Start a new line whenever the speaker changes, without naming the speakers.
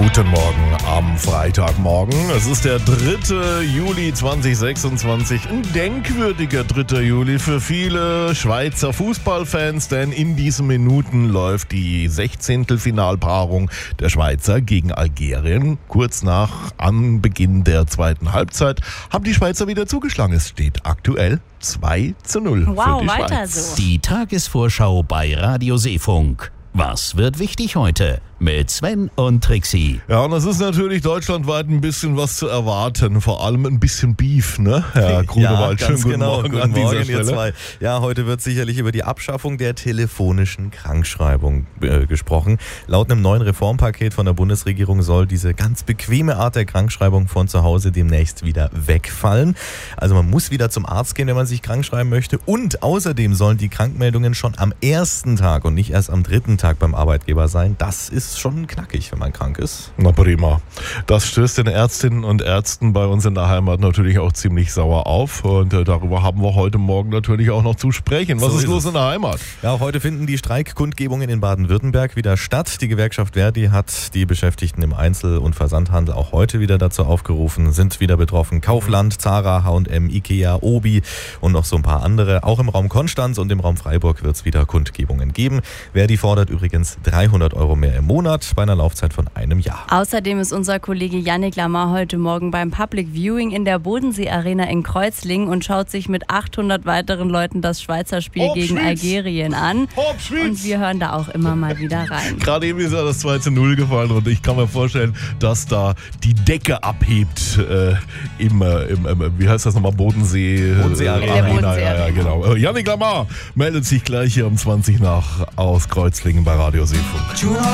Guten Morgen am Freitagmorgen. Es ist der 3. Juli 2026. Ein denkwürdiger 3. Juli für viele Schweizer Fußballfans, denn in diesen Minuten läuft die 16. Finalpaarung der Schweizer gegen Algerien. Kurz nach Anbeginn der zweiten Halbzeit haben die Schweizer wieder zugeschlagen. Es steht aktuell 2:0
Wow,
für die
weiter
Schweiz.
so.
Die Tagesvorschau bei Radio Seefunk. Was wird wichtig heute? Mit Sven und Trixie.
Ja, und es ist natürlich deutschlandweit ein bisschen was zu erwarten. Vor allem ein bisschen Beef, ne? Herr Grunewald, schönen guten Morgen
Guten
an dieser
Morgen, ihr
Stelle.
zwei. Ja, heute wird sicherlich über die Abschaffung der telefonischen Krankschreibung gesprochen. Laut einem neuen Reformpaket von der Bundesregierung soll diese ganz bequeme Art der Krankschreibung von zu Hause demnächst wieder wegfallen. Also man muss wieder zum Arzt gehen, wenn man sich krankschreiben möchte. Und außerdem sollen die Krankmeldungen schon am ersten Tag und nicht erst am dritten Tag beim Arbeitgeber sein. Das ist schon knackig, wenn man krank ist.
Na prima. Das stößt den Ärztinnen und Ärzten bei uns in der Heimat natürlich auch ziemlich sauer auf. Und darüber haben wir heute Morgen natürlich auch noch zu sprechen. Was
So
ist
ist
los
es.
in der Heimat?
Ja, auch heute finden die Streikkundgebungen in Baden-Württemberg wieder statt. Die Gewerkschaft Verdi hat die Beschäftigten im Einzel- und Versandhandel auch heute wieder dazu aufgerufen, sind wieder betroffen. Kaufland, Zara, H&M, Ikea, Obi und noch so ein paar andere. Auch im Raum Konstanz und im Raum Freiburg wird es wieder Kundgebungen geben. Verdi fordert übrigens 300 € mehr im Monat bei einer Laufzeit von einem Jahr.
Außerdem ist unser Kollege Yannick Lamar heute Morgen beim Public Viewing in der Bodensee Arena in Kreuzlingen und schaut sich mit 800 weiteren Leuten das Schweizer Spiel gegen Algerien an. Und wir hören da auch immer mal wieder rein.
Gerade eben ist ja das 2:0 gefallen und ich kann mir vorstellen, dass da die Decke abhebt im wie heißt das nochmal, Bodensee
Bodensee-Arena.
In der
Ja,
Bodensee-Arena.
genau. Yannick Lamar meldet sich gleich hier um 20 nach aus Kreuzlingen bei Radio Seefunk.